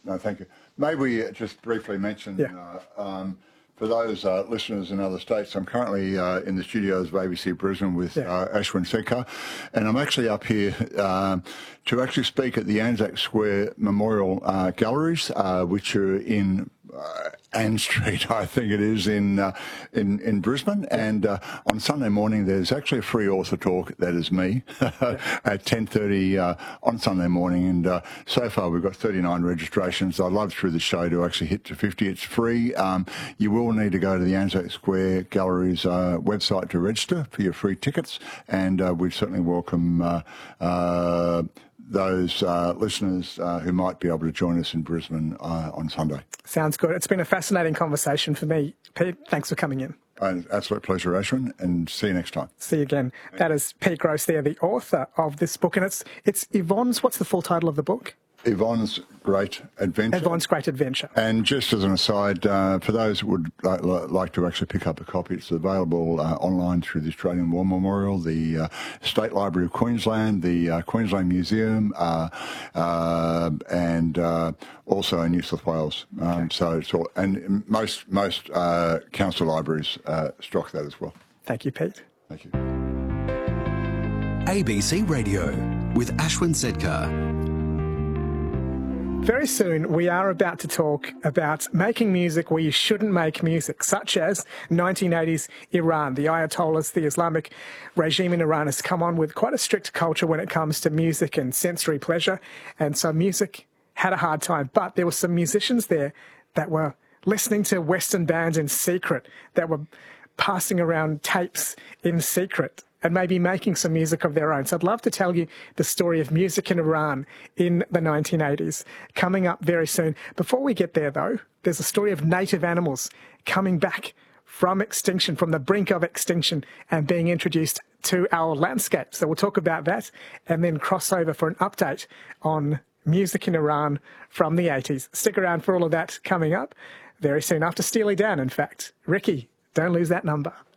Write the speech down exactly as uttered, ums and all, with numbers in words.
no, thank you. May we just briefly mention, Yeah. uh, um, for those uh, listeners in other states, I'm currently uh, in the studios of A B C Brisbane with Yeah. uh, Ashwin Sekhar, and I'm actually up here um, to actually speak at the Anzac Square Memorial uh, Galleries, uh, which are in uh, Ann Street, I think it is, in uh, in, in Brisbane. And uh, on Sunday morning, there's actually a free author talk, that is me, at ten thirty uh, on Sunday morning. And uh, so far, we've got thirty-nine registrations. I'd love through the show to actually hit to fifty. It's free. Um, you will need to go to the Anzac Square Galleries uh, website to register for your free tickets. And uh, we certainly welcome uh, uh, those uh, listeners uh, who might be able to join us in Brisbane uh, on Sunday. Sounds good. It's been a fascinating conversation for me. Pete, thanks for coming in. An absolute pleasure, Ashwin, and see you next time. See you again. That is Pete Gross there, the author of this book, and it's it's Yvonne's, what's the full title of the book? Yvonne's Great Adventure. Yvonne's Great Adventure. And just as an aside, uh, for those who would li- li- like to actually pick up a copy, it's available uh, online through the Australian War Memorial, the uh, State Library of Queensland, the uh, Queensland Museum, uh, uh, and uh, also in New South Wales. Um, okay. So it's all, and most most uh, council libraries uh, stock that as well. Thank you, Pete. Thank you. A B C Radio with Ashwin Sekhar. Very soon, we are about to talk about making music where you shouldn't make music, such as nineteen eighties Iran. The Ayatollahs, the Islamic regime in Iran, has come on with quite a strict culture when it comes to music and sensory pleasure. And so music had a hard time. But there were some musicians there that were listening to Western bands in secret, that were passing around tapes in secret, and maybe making some music of their own. So I'd love to tell you the story of music in Iran in the nineteen eighties, coming up very soon. Before we get there, though, there's a story of native animals coming back from extinction, from the brink of extinction, and being introduced to our landscape. So we'll talk about that and then cross over for an update on music in Iran from the eighties. Stick around for all of that coming up very soon, after Steely Dan, in fact. Ricky, don't lose that number.